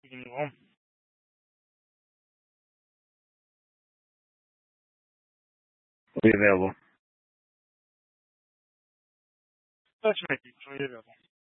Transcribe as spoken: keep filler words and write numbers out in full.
speaking to home. Will be available. That's my people. Are you available?